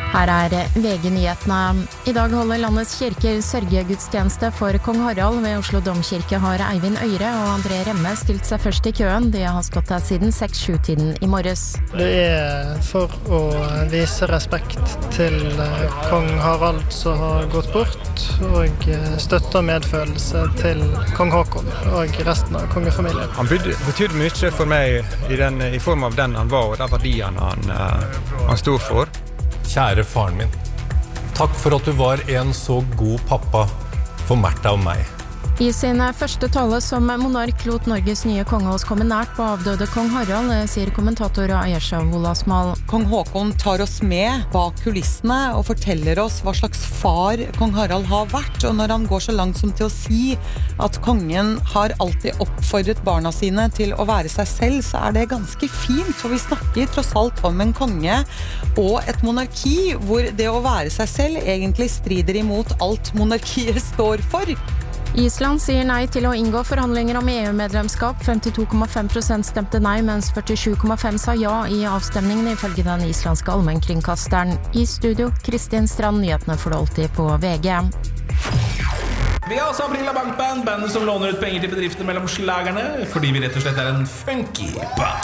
Her VG-nyhetene. I dag holder landets kirker sørgegudstjeneste for kong Harald. Ved Oslo Domkirke har Eivind Øyre og André Remme stilt seg først i køen. De har stått her siden 6-7-tiden i morges. Det for å vise respekt til kong Harald som har gått bort, og støtte og medfølelse til kong Håkon og resten av kongefamilien. Han betydde mye for meg i form av den han var, og de verdiene han stod for. Kjære faren min, takk for at du var en så god pappa for Märtha og meg. I sin første tale som monark lot Norges nye kongehus komme nært på avdøde kong Harald, sier kommentator Ayesha Wolasmal. Kong Håkon tar oss med bak kulissene og forteller oss hva slags far kong Harald har vært, og når han går så langt som til å si at kongen har alltid oppfordret barna sine til å være seg selv, så det ganske fint, for vi snakker tross alt om en konge og et monarki hvor det å være seg selv egentlig strider imot alt monarkiet står for. Island sier nei til å inngå forhandlinger om EU-medlemskap. 52,5% stemte nei, mens 47,5% sa ja i avstemningen, ifølge den islandske allmennkringkasteren. I studio, Kristin Strand, nyhetene får du alltid på VG. Vi har også Aprila Bankband, bandet som låner ut penger til bedrifter mellom slagerne, fordi vi rett og slett en funky band.